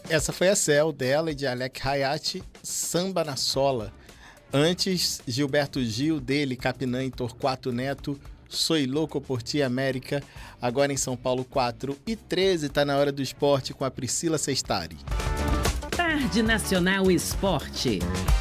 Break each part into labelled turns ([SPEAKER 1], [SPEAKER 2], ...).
[SPEAKER 1] Essa foi a Céu, dela e de Alec Hayat, Samba na Sola. Antes, Gilberto Gil, dele, Capinã e Torquato Neto, Soy Louco por Ti, América. Agora em São Paulo, 4h13, tá na hora do esporte com a Priscila Sestari.
[SPEAKER 2] Tarde Nacional Esporte.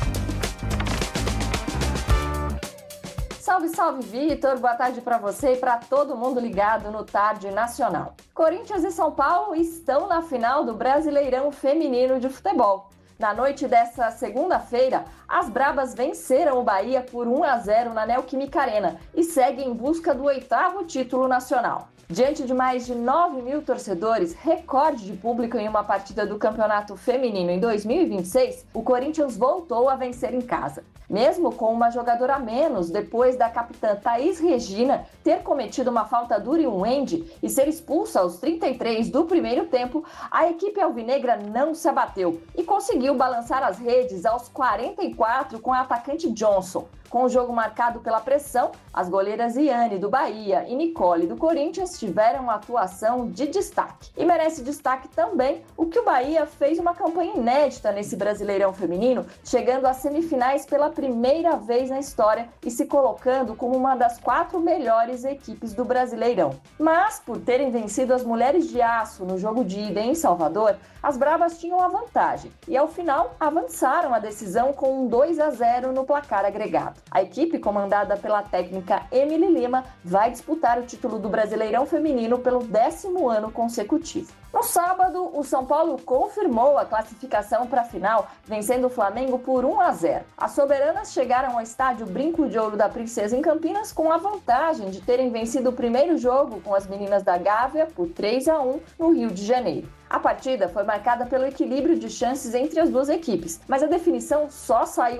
[SPEAKER 3] Salve, salve, Vitor. Boa tarde para você e para todo mundo ligado no Tarde Nacional. Corinthians e São Paulo estão na final do Brasileirão Feminino de Futebol. Na noite desta segunda-feira, as Brabas venceram o Bahia por 1-0 na Neoquímica Arena e seguem em busca do 8º título nacional. Diante de mais de 9 mil torcedores, recorde de público em uma partida do Campeonato Feminino em 2026, o Corinthians voltou a vencer em casa. Mesmo com uma jogadora a menos, depois da capitã Thaís Regina ter cometido uma falta dura em Wendy e ser expulsa aos 33 do primeiro tempo, a equipe alvinegra não se abateu e conseguiu balançar as redes aos 44 com a atacante Johnson. Com o jogo marcado pela pressão, as goleiras Iane do Bahia e Nicole do Corinthians tiveram uma atuação de destaque. E merece destaque também o que o Bahia fez uma campanha inédita nesse Brasileirão Feminino, chegando às semifinais pela primeira vez na história e se colocando como uma das 4 melhores equipes do Brasileirão. Mas, por terem vencido as Mulheres de Aço no jogo de ida em Salvador, as Bravas tinham a vantagem e, ao final, avançaram a decisão com um 2-0 no placar agregado. A equipe, comandada pela técnica Emily Lima, vai disputar o título do Brasileirão Feminino pelo 10º ano consecutivo. No sábado, o São Paulo confirmou a classificação para a final, vencendo o Flamengo por 1-0. As soberanas chegaram ao estádio Brinco de Ouro da Princesa em Campinas com a vantagem de terem vencido o primeiro jogo com as meninas da Gávea por 3-1 no Rio de Janeiro. A partida foi marcada pelo equilíbrio de chances entre as duas equipes, mas a definição só saiu